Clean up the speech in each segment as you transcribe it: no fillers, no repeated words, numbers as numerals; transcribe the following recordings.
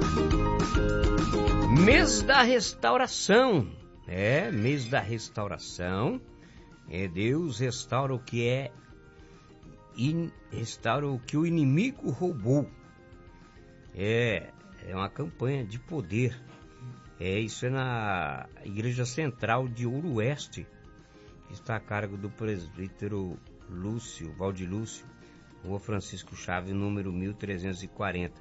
Mês da restauração. Mês da restauração. Deus restaura o que restaura o que o inimigo roubou. É uma campanha de poder. Isso é na Igreja Central de Ouro Oeste, que está a cargo do presbítero Valdilúcio, Rua Francisco Chaves, número 1340.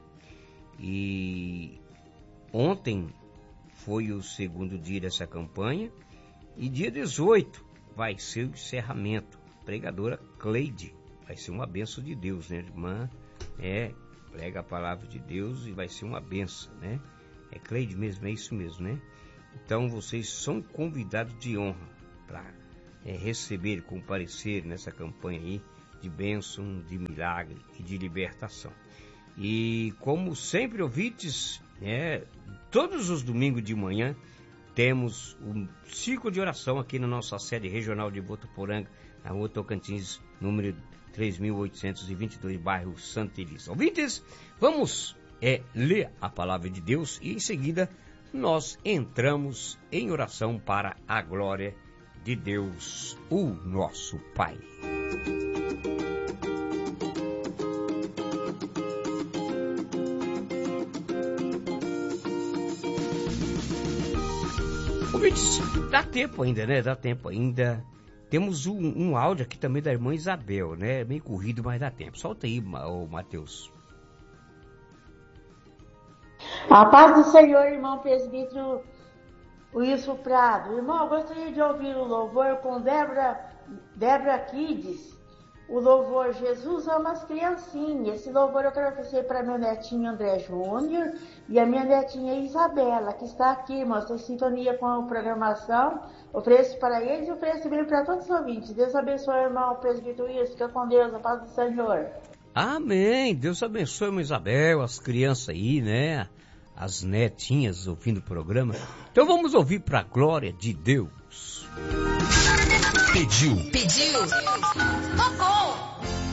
E ontem foi o segundo dia dessa campanha, e dia 18 vai ser o encerramento. Pregadora Cleide, vai ser uma bênção de Deus, né, irmã? Prega a palavra de Deus e vai ser uma bênção, né? É Cleide mesmo, é isso mesmo, né? Então vocês são convidados de honra para receber, comparecer nessa campanha aí de bênção, de milagre e de libertação. E como sempre ouvintes, todos os domingos de manhã temos um ciclo de oração aqui na nossa sede regional de Votuporanga, na Rua Tocantins, número 3.822, bairro Santa Elisa. Ouvintes, vamos ler a palavra de Deus e em seguida nós entramos em oração para a glória de Deus, o nosso Pai. Ouvintes, dá tempo ainda, né? Dá tempo ainda. Temos um áudio aqui também da irmã Isabel, né? Meio corrido, mas dá tempo. Solta aí, Matheus. A paz do Senhor, irmão presbítero Wilson Prado. Irmão, eu gostaria de ouvir o louvor com Débora Kids. O louvor Jesus ama as criancinhas. Esse louvor eu quero oferecer para meu netinho André Júnior e a minha netinha Isabela, que está aqui, irmão, em sintonia com a programação. Ofereço para eles e ofereço também para todos os ouvintes. Deus abençoe, irmão presbítero Wilson. Fica com Deus, a paz do Senhor. Amém. Deus abençoe, irmã Isabel, as crianças aí, né? As netinhas ouvindo o programa. Então vamos ouvir para a glória de Deus. Pediu. Tocou.